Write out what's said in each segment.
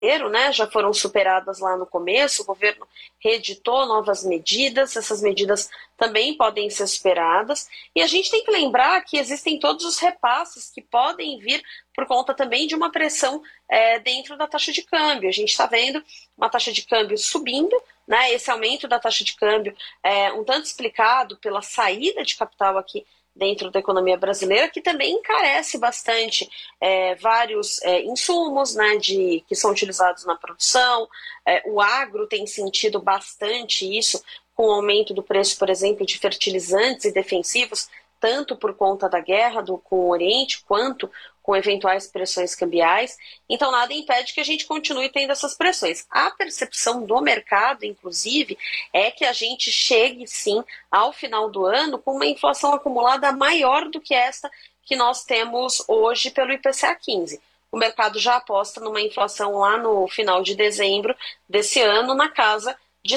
né, já foram superadas lá no começo, o governo reeditou novas medidas, essas medidas também podem ser superadas, e a gente tem que lembrar que existem todos os repasses que podem vir por conta também de uma pressão dentro da taxa de câmbio. A gente está vendo uma taxa de câmbio subindo, né, esse aumento da taxa de câmbio é um tanto explicado pela saída de capital aqui dentro da economia brasileira, que também encarece bastante vários insumos, né, que são utilizados na produção. O agro tem sentido bastante isso, com o aumento do preço, por exemplo, de fertilizantes e defensivos, tanto por conta da guerra com o Oriente, quanto com eventuais pressões cambiais. Então, nada impede que a gente continue tendo essas pressões. A percepção do mercado, inclusive, é que a gente chegue, sim, ao final do ano com uma inflação acumulada maior do que esta que nós temos hoje pelo IPCA 15. O mercado já aposta numa inflação lá no final de dezembro desse ano na casa de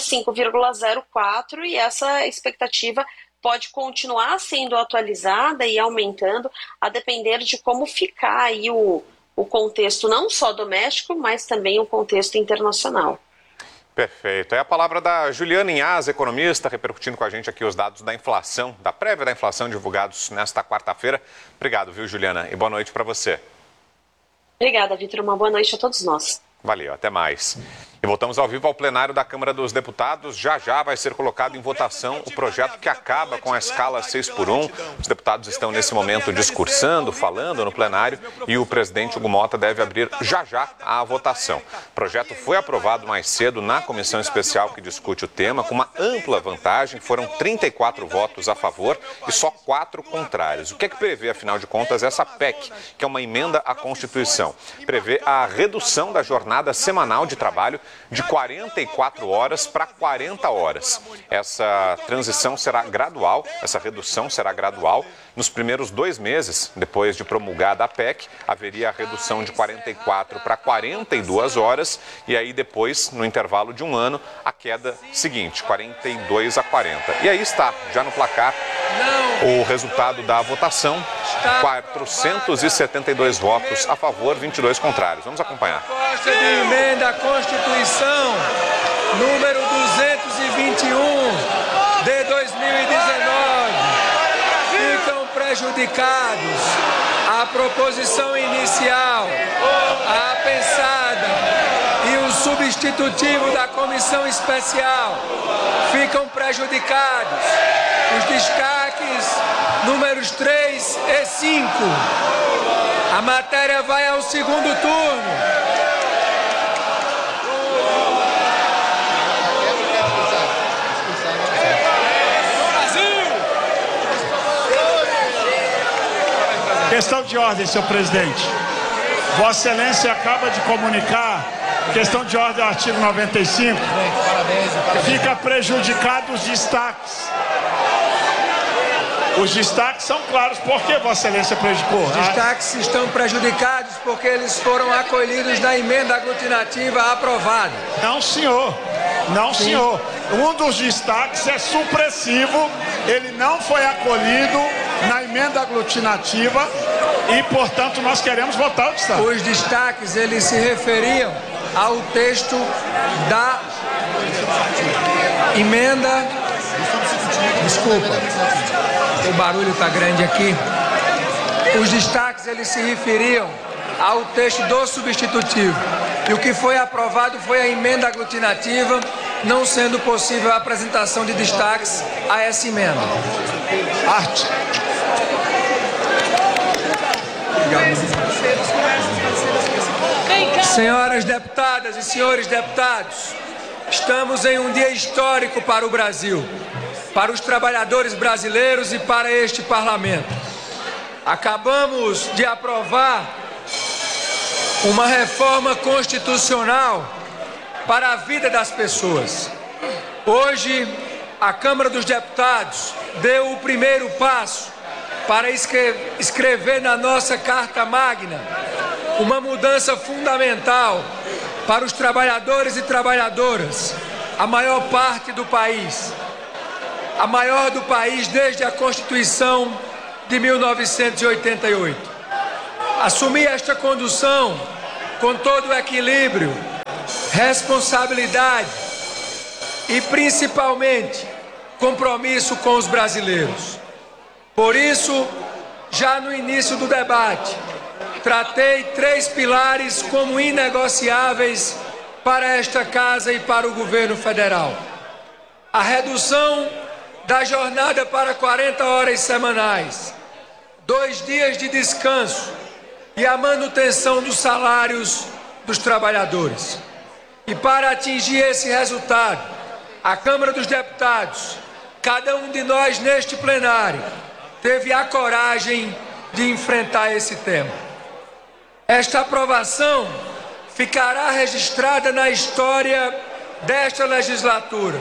5,04, e essa expectativa pode continuar sendo atualizada e aumentando a depender de como ficar aí o contexto não só doméstico, mas também o contexto internacional. Perfeito. É a palavra da Juliana Inhas, economista, repercutindo com a gente aqui os dados da inflação, da prévia da inflação divulgados nesta quarta-feira. Obrigado, viu, Juliana? E boa noite para você. Obrigada, Vitor. Uma boa noite a todos nós. Valeu, até mais. E voltamos ao vivo ao plenário da Câmara dos Deputados. Já vai ser colocado em votação o projeto que acaba com a escala 6x1. Os deputados estão nesse momento discursando, falando no plenário, e o presidente Hugo Motta deve abrir já a votação. O projeto foi aprovado mais cedo na comissão especial que discute o tema, com uma ampla vantagem. Foram 34 votos a favor e só 4 contrários. O que é que prevê, afinal de contas, essa PEC, que é uma emenda à Constituição? Prevê a redução da jornada semanal de trabalho de 44 horas para 40 horas. Essa transição será gradual, essa redução será gradual. Nos primeiros 2 meses, depois de promulgada a PEC, haveria a redução de 44 para 42 horas e aí depois, no intervalo de 1 ano, a queda seguinte, 42 a 40. E aí está, já no placar, o resultado da votação, 472 votos a favor, 22 contrários. Vamos acompanhar. Proposta de emenda à Constituição, número 221 de 2019, ficam prejudicados a proposição inicial, a pensada e o substitutivo da comissão especial. Ficam prejudicados os destaques números 3 e 5. A matéria vai ao segundo turno. Questão de ordem, senhor presidente. Vossa Excelência acaba de comunicar, questão de ordem, artigo 95, fica prejudicado os destaques. Os destaques são claros. Por que Vossa Excelência prejudicou? Os destaques estão prejudicados porque eles foram acolhidos na emenda aglutinativa aprovada. Não, senhor. Não, sim, senhor. Um dos destaques é supressivo. Ele não foi acolhido na emenda aglutinativa e, portanto, nós queremos votar o destaque. Os destaques, eles se referiam ao texto da emenda... Desculpa, o barulho está grande aqui. Os destaques, eles se referiam ao texto do substitutivo. E o que foi aprovado foi a emenda aglutinativa, não sendo possível a apresentação de destaques a essa emenda. Senhoras deputadas e senhores deputados, estamos em um dia histórico para o Brasil, para os trabalhadores brasileiros e para este parlamento. Acabamos de aprovar uma reforma constitucional para a vida das pessoas. Hoje, a Câmara dos Deputados deu o primeiro passo para escrever na nossa Carta Magna uma mudança fundamental para os trabalhadores e trabalhadoras, a maior parte do país, a maior do país desde a Constituição de 1988. Assumir esta condução com todo o equilíbrio responsabilidade e, principalmente, compromisso com os brasileiros. Por isso, já no início do debate, tratei 3 pilares como inegociáveis para esta Casa e para o governo federal: a redução da jornada para 40 horas semanais, 2 dias de descanso e a manutenção dos salários dos trabalhadores. E para atingir esse resultado, a Câmara dos Deputados, cada um de nós neste plenário, teve a coragem de enfrentar esse tema. Esta aprovação ficará registrada na história desta legislatura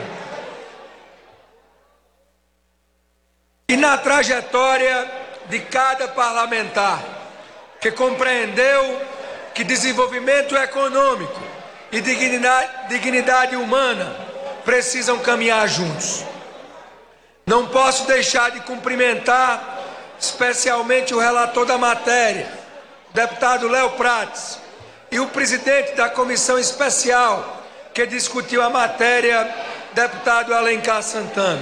e na trajetória de cada parlamentar que compreendeu que desenvolvimento econômico e dignidade humana precisam caminhar juntos. Não posso deixar de cumprimentar especialmente o relator da matéria, o deputado Léo Prates, e o presidente da comissão especial que discutiu a matéria, deputado Alencar Santana.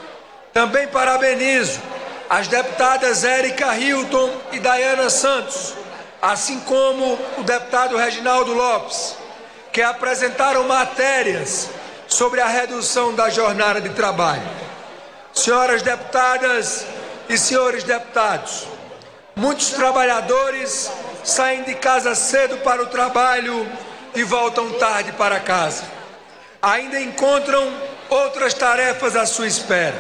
Também parabenizo as deputadas Érica Hilton e Dayana Santos, assim como o deputado Reginaldo Lopes, que apresentaram matérias sobre a redução da jornada de trabalho. Senhoras deputadas e senhores deputados, muitos trabalhadores saem de casa cedo para o trabalho e voltam tarde para casa. Ainda encontram outras tarefas à sua espera.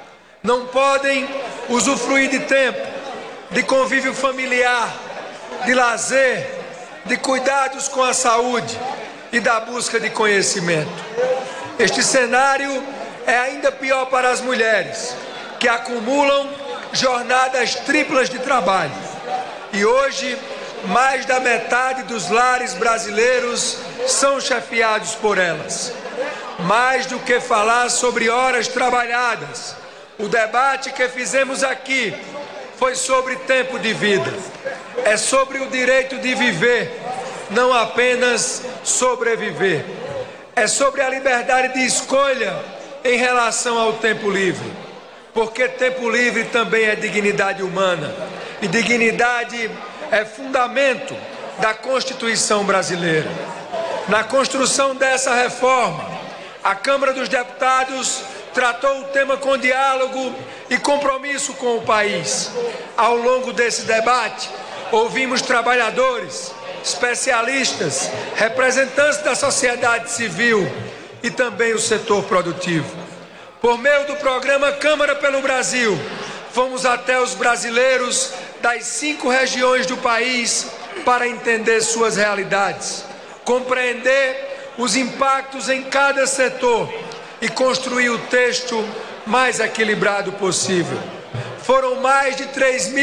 Não podem usufruir de tempo, de convívio familiar, de lazer, de cuidados com a saúde e da busca de conhecimento. Este cenário é ainda pior para as mulheres, que acumulam jornadas triplas de trabalho. E hoje, mais da metade dos lares brasileiros são chefiados por elas. Mais do que falar sobre horas trabalhadas, o debate que fizemos aqui foi sobre tempo de vida. É sobre o direito de viver, não apenas sobreviver. É sobre a liberdade de escolha em relação ao tempo livre. Porque tempo livre também é dignidade humana. E dignidade é fundamento da Constituição brasileira. Na construção dessa reforma, a Câmara dos Deputados tratou o tema com diálogo e compromisso com o país. Ao longo desse debate, ouvimos trabalhadores, especialistas, representantes da sociedade civil e também o setor produtivo. Por meio do programa Câmara pelo Brasil, fomos até os brasileiros das 5 regiões do país para entender suas realidades, compreender os impactos em cada setor e construir o texto mais equilibrado possível. Foram mais de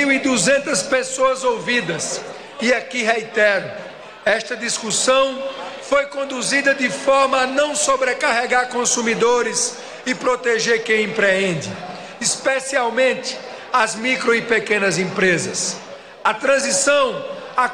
3.200 pessoas ouvidas e aqui reitero, esta discussão foi conduzida de forma a não sobrecarregar consumidores e proteger quem empreende, especialmente as micro e pequenas empresas. A transição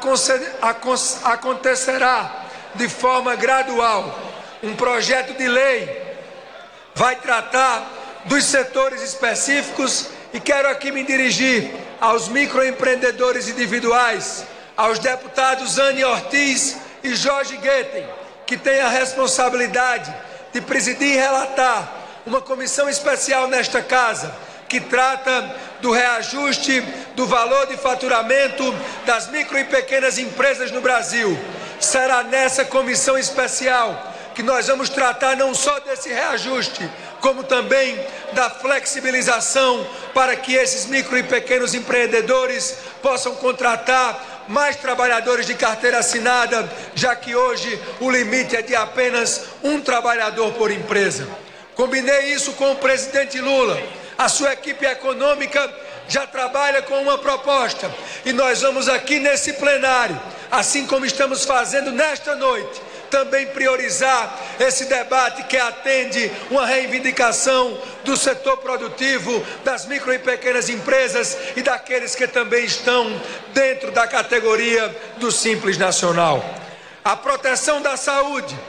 acontecerá de forma gradual. Um projeto de lei vai tratar dos setores específicos e quero aqui me dirigir aos microempreendedores individuais, aos deputados Anne Ortiz e Jorge Guetem, que têm a responsabilidade de presidir e relatar uma comissão especial nesta casa, que trata do reajuste do valor de faturamento das micro e pequenas empresas no Brasil. Será nessa comissão especial que nós vamos tratar não só desse reajuste, como também da flexibilização para que esses micro e pequenos empreendedores possam contratar mais trabalhadores de carteira assinada, já que hoje o limite é de apenas 1 trabalhador por empresa. Combinei isso com o presidente Lula. A sua equipe econômica já trabalha com uma proposta e nós vamos aqui nesse plenário, assim como estamos fazendo nesta noite, também priorizar esse debate que atende uma reivindicação do setor produtivo, das micro e pequenas empresas e daqueles que também estão dentro da categoria do Simples Nacional. A proteção da saúde